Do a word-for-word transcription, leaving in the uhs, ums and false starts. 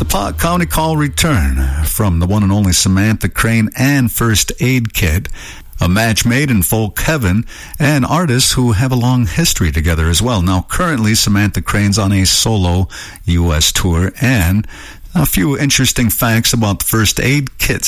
Pot County Call return from the one and only Samantha Crane and First Aid Kit. A match made in folk heaven, and artists who have a long history together as well. Now, currently, Samantha Crane's on a solo U S tour, and a few interesting facts about the First Aid Kit